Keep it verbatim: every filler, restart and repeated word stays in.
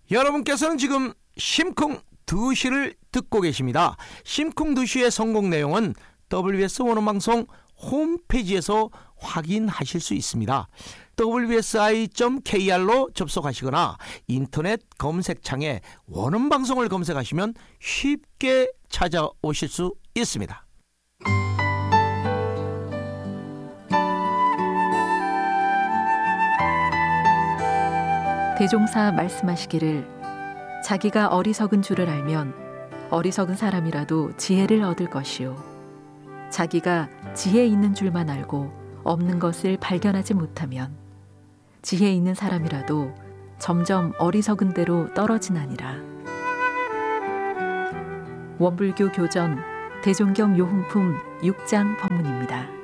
여러분께서는 지금 심쿵 두 시를 듣고 계십니다. 심쿵 두 시의 성공 내용은 더블유비에스 원어방송 홈페이지에서 확인하실 수 있습니다. 더블유 에스 아이 닷 케이알로 접속하시거나 인터넷 검색창에 원음방송을 검색하시면 쉽게 찾아오실 수 있습니다. 대종사 말씀하시기를 자기가 어리석은 줄을 알면 어리석은 사람이라도 지혜를 얻을 것이요 자기가 지혜 있는 줄만 알고 없는 것을 발견하지 못하면 지혜 있는 사람이라도 점점 어리석은 대로 떨어지나니라. 원불교 교전 대종경 요흥품 육 장 법문입니다.